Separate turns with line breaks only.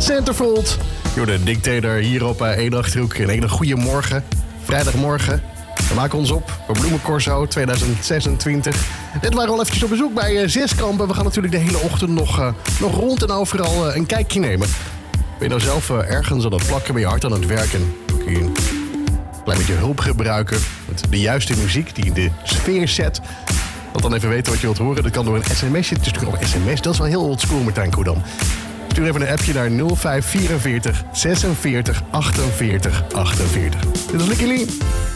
Centerfold. Door de dictator hier op één Achterhoek. Een hele goede morgen. Vrijdagmorgen. We maken ons op voor Bloemencorso 2026. Dit waren we al eventjes op bezoek bij Zeskamp. En we gaan natuurlijk de hele ochtend nog rond en overal een kijkje nemen. Ben je nou zelf ergens aan het plakken, ben je hard aan het werken? Kun je een klein beetje hulp gebruiken met de juiste muziek die in de sfeer zet. Laat dan even weten wat je wilt horen. Dat kan door een sms'je. Het is natuurlijk al een sms. Dat is wel heel oldschool, Martijn Koedam. Stuur even een appje naar 0544 46 48 48. Dit is Licky Lee.